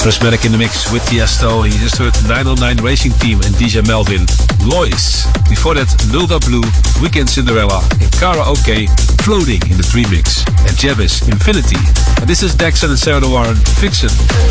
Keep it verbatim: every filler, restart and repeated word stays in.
Prismatic in the mix with Tiesto. You just heard nine oh nine Racing Team and D J Melvin. Lois. Before that, Nilda Blue, Weekend Cinderella, and Karaoke, Floating in the three mix. And Jebis, Infinity. And this is Daxon and Sarah Warren, Fiction.